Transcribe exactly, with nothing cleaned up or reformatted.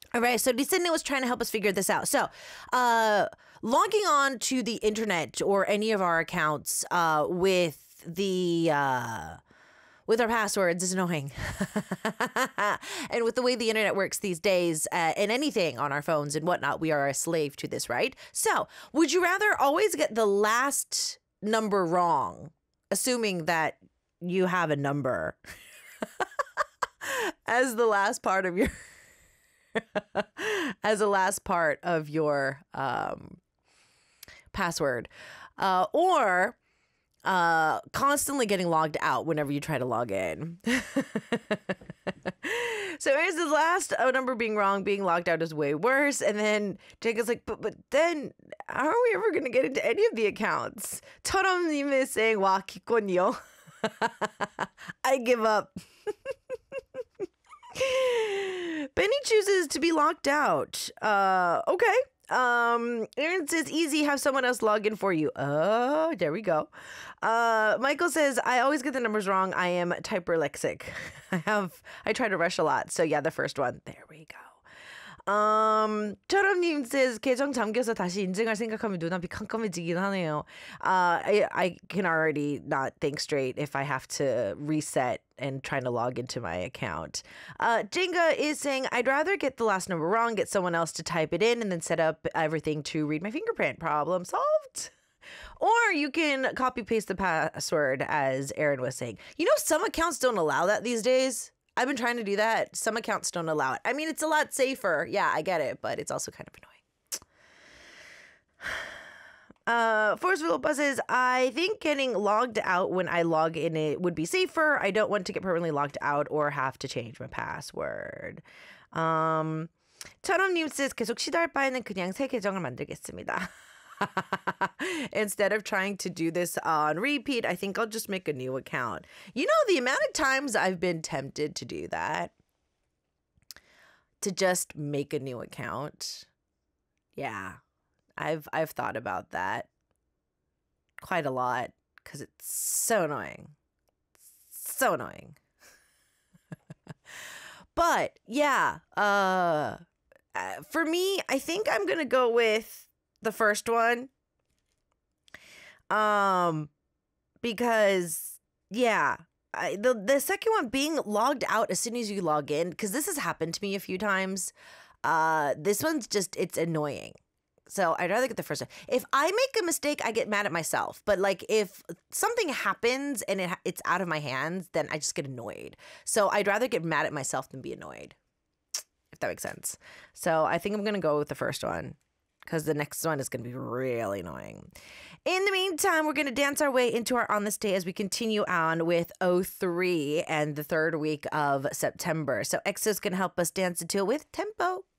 All right, so Lisinne was trying to help us figure this out. So, uh, logging on to the internet or any of our accounts uh, with the uh, with our passwords is annoying. And with the way the internet works these days, uh, and anything on our phones and whatnot, we are a slave to this, right? So, would you rather always get the last number wrong, assuming that you have a number as the last part of your as the last part of your um, password, uh, or uh, constantly getting logged out whenever you try to log in? So here's the last uh, number being wrong. Being logged out is way worse. And then Jacob's like, but but then how are we ever going to get into any of the accounts? 처럼님 is saying, 와, 기권이요. I give up. Benny chooses to be locked out. Uh, okay. Um, Aaron says, easy, have someone else log in for you. Oh, there we go. Uh, Michael says, I always get the numbers wrong. I am typerlexic. I have, I try to rush a lot. So yeah, the first one. There we go. Um, 철업님 says, 계정 잠겨서 다시 인증할 생각하면 눈앞이 깜깜해지긴 하네요. Uh, I, I can already not think straight if I have to reset and trying to log into my account. Uh, Jenga is saying, I'd rather get the last number wrong, get someone else to type it in, and then set up everything to read my fingerprint. Problem solved. Or you can copy paste the password, as Aaron was saying. You know, some accounts don't allow that these days. I've been trying to do that. Some accounts don't allow it. I mean, it's a lot safer. Yeah, I get it, but it's also kind of annoying. Uh, Forrest Villalba says, I think getting logged out when I log in it would be safer. I don't want to get permanently logged out or have to change my password. Um, 철원님 says, 계속 시도할 바에는 그냥 새 계정을 만들겠습니다. Instead of trying to do this on repeat, I think I'll just make a new account. You know, the amount of times I've been tempted to do that, to just make a new account. Yeah, I've I've thought about that quite a lot because it's so annoying. So annoying. But yeah, uh, for me, I think I'm going to go with the first one, um, because yeah, I, the the second one, being logged out as soon as you log in, because this has happened to me a few times. Uh, this one's just, it's annoying. So I'd rather get the first one. If I make a mistake, I get mad at myself. But like if something happens and it it's out of my hands, then I just get annoyed. So I'd rather get mad at myself than be annoyed, if that makes sense. So I think I'm gonna go with the first one, because the next one is going to be really annoying. In the meantime, we're going to dance our way into our On This Day as we continue on with oh three and the third week of September. So E X O's going to help us dance into it with tempo.